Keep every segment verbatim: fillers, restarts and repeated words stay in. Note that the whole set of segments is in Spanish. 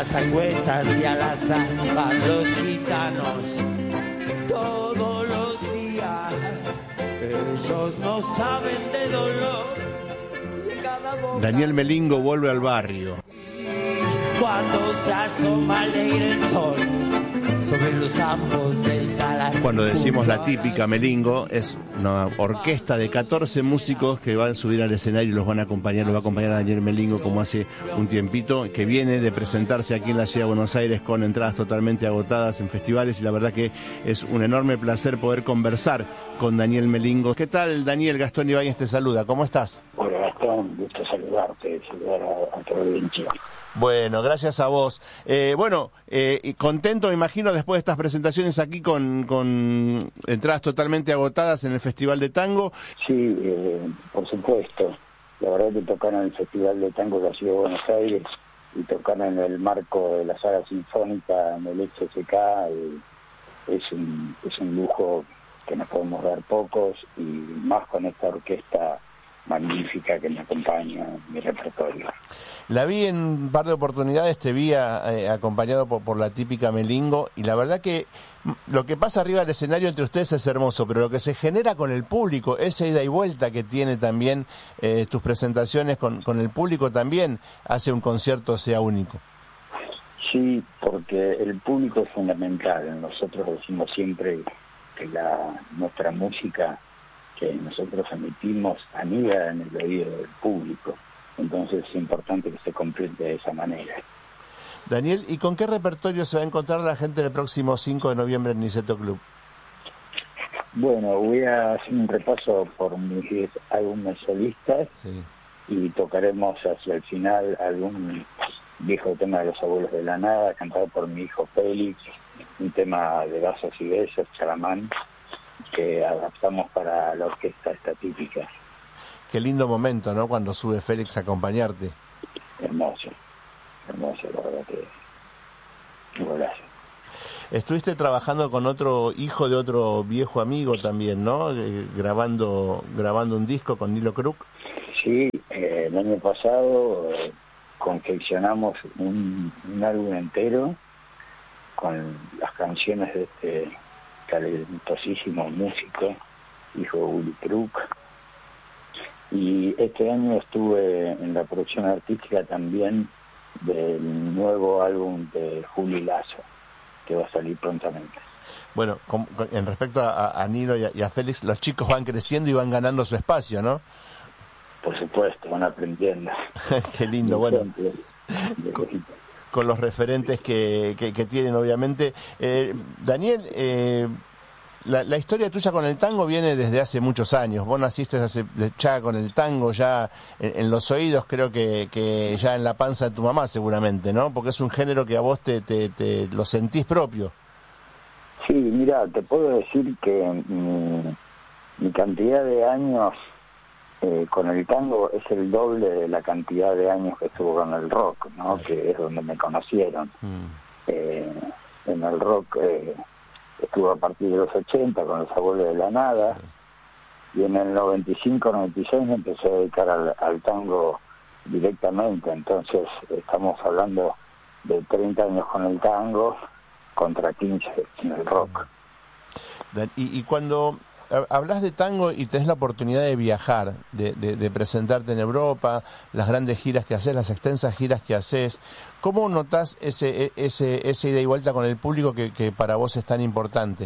las sangüesas y al azar van los gitanos todos los días. Ellos no saben de dolor. Daniel Melingo vuelve al barrio. Cuando se asoma alegre el sol sobre los campos del Talar. Cuando decimos la típica Melingo, es una orquesta de catorce músicos que van a subir al escenario y los van a acompañar, los va a acompañar a Daniel Melingo como hace un tiempito, que viene de presentarse aquí en la ciudad de Buenos Aires con entradas totalmente agotadas en festivales, y la verdad que es un enorme placer poder conversar con Daniel Melingo. ¿Qué tal, Daniel? Gastón Ibáñez te saluda, ¿cómo estás? Hola, Gastón, gusto saludarte, saludar a, a todo el hincha. Bueno, gracias a vos. Eh, bueno, eh, y contento, me imagino, después de estas presentaciones aquí con, con entradas totalmente agotadas en el Festival de Tango. Sí, eh, por supuesto. La verdad que tocaron en el Festival de Tango de la Ciudad de Buenos Aires y tocaron en el marco de la Sala Sinfónica en el F S K. Eh, es, un, es un lujo que nos podemos dar pocos, y más con esta orquesta magnífica que me acompaña en mi repertorio. La vi en un par de oportunidades, te vi a, eh, acompañado por, por la típica Melingo, y la verdad que lo que pasa arriba del escenario entre ustedes es hermoso, pero lo que se genera con el público, esa ida y vuelta que tiene también eh, tus presentaciones con, con el público, también hace un concierto sea único. Sí, porque el público es fundamental. Nosotros decimos siempre que la nuestra música que nosotros emitimos anida en el oído del público, entonces es importante que se complete de esa manera. Daniel, ¿y con qué repertorio se va a encontrar la gente el próximo cinco de noviembre en Niceto Club? Bueno, voy a hacer un repaso por mis diez álbumes solistas, sí, y tocaremos hacia el final algún viejo tema de Los Abuelos de la Nada, cantado por mi hijo Félix, un tema de Vasos y Besos, Chalamán, que adaptamos para la orquesta esta típica. Qué lindo momento, ¿no?, cuando sube Félix a acompañarte. Hermoso, hermoso, la verdad que un golazo. Estuviste trabajando con otro hijo de otro viejo amigo también, ¿no?, eh, grabando grabando un disco con Nilo Kruk. Sí, eh, el año pasado eh, confeccionamos un, un álbum entero con las canciones de este talentosísimo músico, hijo de Willy Kruk. Y este año estuve en la producción artística también del nuevo álbum de Juli Lazo, que va a salir prontamente. Bueno, con, con, en respecto a, a Nilo y a, y a Félix, los chicos van creciendo y van ganando su espacio, ¿no? Por supuesto, van aprendiendo. Qué lindo, bueno. Con, con los referentes que, que, que tienen, obviamente. Eh, Daniel, eh, la, la historia tuya con el tango viene desde hace muchos años. Vos naciste hace, ya con el tango, ya en, en los oídos, creo que, que ya en la panza de tu mamá seguramente, ¿no? Porque es un género que a vos te, te, te lo sentís propio. Sí, mira, te puedo decir que mi, mi cantidad de años Eh, con el tango es el doble de la cantidad de años que estuvo con el rock, ¿no? Que es donde me conocieron. Mm. Eh, en el rock eh, estuvo a partir de los ochenta con Los Abuelos de la Nada, sí, y en el noventa y cinco noventa y seis me empecé a dedicar al, al tango directamente. Entonces estamos hablando de treinta años con el tango contra quince en el rock. Y, y cuando hablas de tango y tenés la oportunidad de viajar, de, de, de presentarte en Europa, las grandes giras que haces, las extensas giras que haces, ¿cómo notás ese, ese, ese ida y vuelta con el público que, que para vos es tan importante?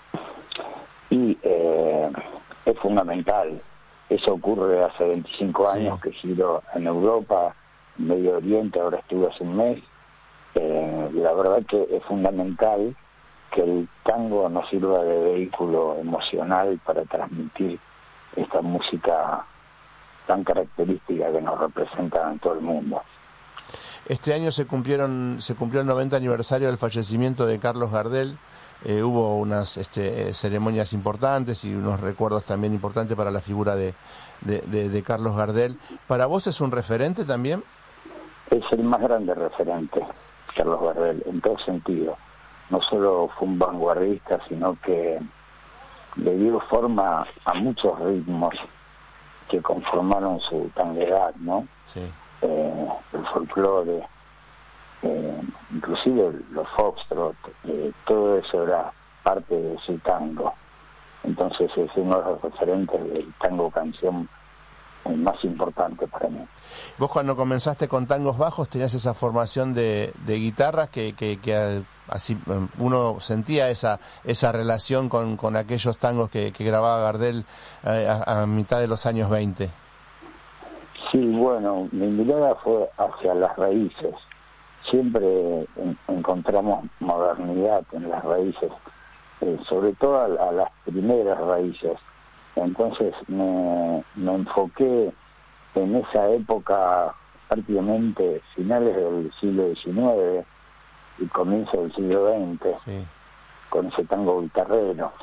Y eh, es fundamental. Eso ocurre hace veinticinco años, sí, que giro en Europa, en Medio Oriente, ahora estuve hace un mes. Eh, la verdad que es fundamental que el tango nos sirva de vehículo emocional para transmitir esta música tan característica que nos representa en todo el mundo. Este año se cumplieron se cumplió el noventa aniversario del fallecimiento de Carlos Gardel. Eh, hubo unas este, ceremonias importantes y unos recuerdos también importantes para la figura de, de, de, de Carlos Gardel. ¿Para vos es un referente también? Es el más grande referente, Carlos Gardel, en todo sentido. No solo fue un vanguardista, sino que le dio forma a muchos ritmos que conformaron su tanguedad, ¿no? Sí. Eh, el folclore, eh, inclusive los foxtrot, eh, todo eso era parte de su tango. Entonces es uno de los referentes del tango canción más importante para mí. Vos cuando comenzaste con Tangos Bajos tenías esa formación de, de guitarras que, que, que así uno sentía esa esa relación con, con aquellos tangos que, que grababa Gardel eh, a, a mitad de los años veinte. Sí, bueno, mi mirada fue hacia las raíces. Siempre en, encontramos modernidad en las raíces, eh, sobre todo a, a las primeras raíces. Entonces me, me enfoqué en esa época, prácticamente finales del siglo diecinueve y comienzo del siglo veinte, sí, con ese tango guitarrero.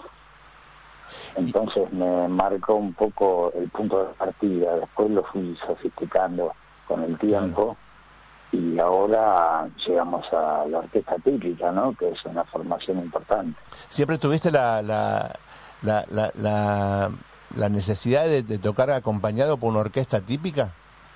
Entonces me marcó un poco el punto de partida, después lo fui sofisticando con el tiempo, claro, y ahora llegamos a la orquesta típica, ¿no?, que es una formación importante. ¿Siempre tuviste la la la la, la, la necesidad de, de tocar acompañado por una orquesta típica?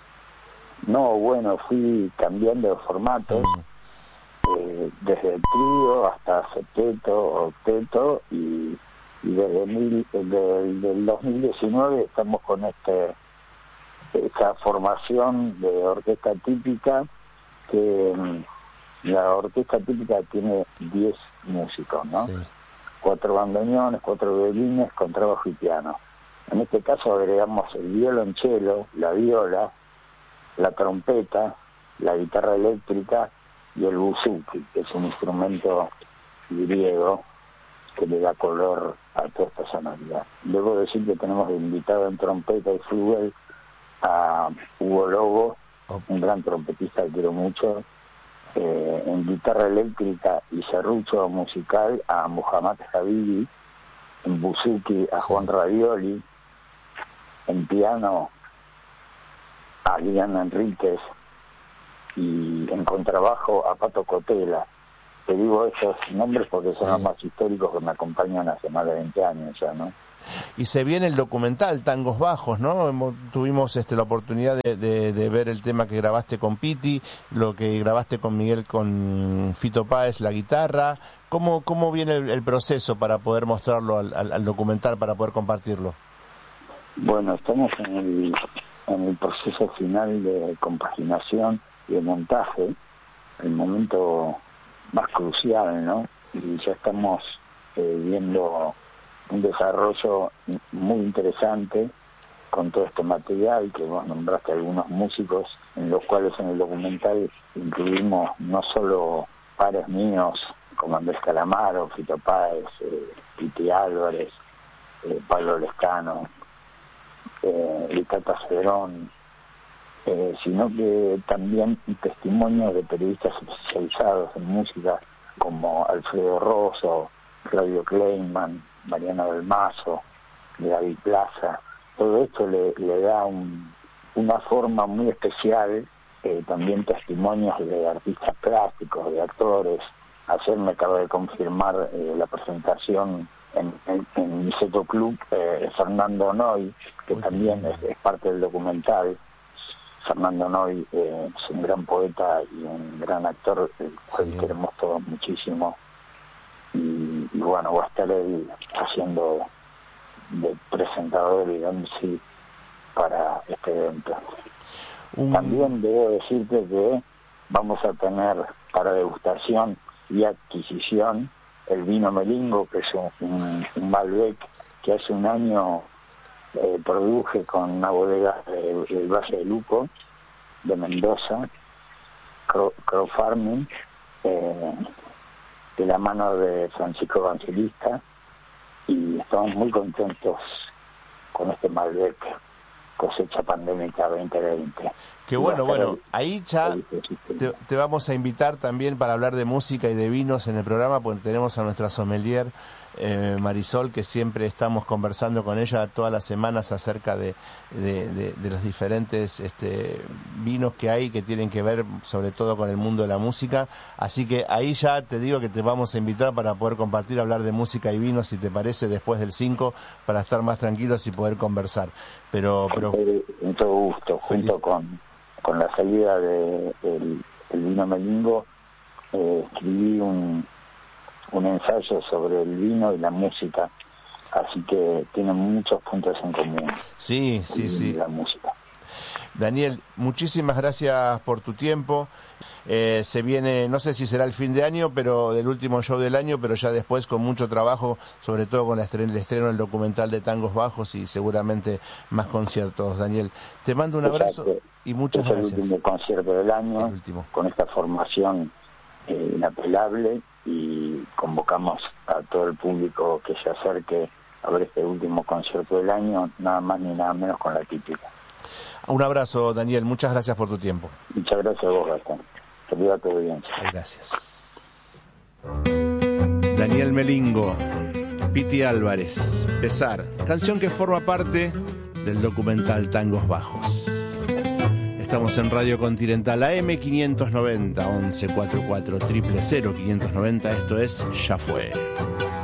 No, bueno, fui cambiando de formatos, mm. eh, desde el trío hasta septeto, octeto, y y desde mil, del, del dos mil diecinueve estamos con este esta formación de orquesta típica, que la orquesta típica tiene diez músicos, ¿no? Sí. Cuatro bandoneones, cuatro violines, contrabajo y piano. En este caso agregamos el violonchelo, la viola, la trompeta, la guitarra eléctrica y el buzuki, que es un instrumento griego que le da color a toda esta sonoridad. Debo decir que tenemos invitado en trompeta y flugel a Hugo Lobo, un gran trompetista que quiero mucho, eh, en guitarra eléctrica y serrucho musical a Muhammad Habibi, en buzuki a Juan Radioli, en piano a Liana Enríquez y en contrabajo a Pato Cotela. Te digo esos nombres porque son sí. los más históricos que me acompañan hace más de veinte años ya, ¿no? Y se viene el documental Tangos Bajos, ¿no? Hemos, tuvimos este, la oportunidad de, de, de ver el tema que grabaste con Piti, lo que grabaste con Miguel, con Fito Páez, la guitarra. ¿Cómo, cómo viene el, el proceso para poder mostrarlo al, al, al documental, para poder compartirlo? Bueno, estamos en el, en el proceso final de compaginación y de montaje, el momento más crucial, ¿no? Y ya estamos eh, viendo un desarrollo muy interesante con todo este material, que vos nombraste algunos músicos, en los cuales en el documental incluimos no solo pares míos, como Andrés Calamaro, Fito Páez, eh, Piti Álvarez, eh, Pablo Lescano, eh, el Tata Cedrón, Eh, sino que también testimonios de periodistas especializados en música como Alfredo Rosso, Claudio Kleinman, Mariana del Mazo, David Plaza. Todo esto le, le da un, una forma muy especial, eh, también testimonios de artistas plásticos, de actores. Ayer me acaba de confirmar eh, la presentación en, en, en Niceto Club, eh, Fernando Noy, que Muy también es, es parte del documental. Fernando Noy eh, es un gran poeta y un gran actor, el cual sí. queremos todos muchísimo. Y, y bueno, va a estar él haciendo de presentador y M C para este evento. Un... También debo decirte que vamos a tener para degustación y adquisición el vino Melingo, que es un, un, un Malbec que hace un año Eh, produje con una bodega del de, de Valle de Luco, de Mendoza, Crow, Crow Farming, eh, de la mano de Francisco Evangelista, y estamos muy contentos con este Malbec cosecha pandémica veinte veinte. Qué bueno, bueno, ahí ya te, te vamos a invitar también para hablar de música y de vinos en el programa, porque tenemos a nuestra sommelier eh, Marisol, que siempre estamos conversando con ella todas las semanas acerca de, de, de, de los diferentes este, vinos que hay, que tienen que ver sobre todo con el mundo de la música. Así que ahí ya te digo que te vamos a invitar para poder compartir, hablar de música y vinos, si te parece, después del cinco, para estar más tranquilos y poder conversar. Pero, pero con todo gusto, junto con, con la salida de, de el, el vino Melingo, eh, escribí un, un ensayo sobre el vino y la música, así que tienen muchos puntos en común. Sí, sí, sí. La música. Daniel, muchísimas gracias por tu tiempo. Eh, se viene, no sé si será el fin de año, pero del último show del año, pero ya después con mucho trabajo, sobre todo con el estreno, el estreno del documental de Tangos Bajos y seguramente más conciertos. Daniel, te mando un abrazo. Exacto. Y muchas es gracias. Es el último concierto del año, con esta formación eh, inapelable, y convocamos a todo el público que se acerque a ver este último concierto del año, nada más ni nada menos con La Típica. Un abrazo, Daniel, muchas gracias por tu tiempo. Muchas gracias a vos, Gastón. Saluda a tu audiencia. Gracias. Daniel Melingo, Piti Álvarez, Pesar, canción que forma parte del documental Tangos Bajos. Estamos en Radio Continental A M quinientos noventa, once cuarenta y cuatro, cero cero cero quinientos noventa, esto es Ya Fue.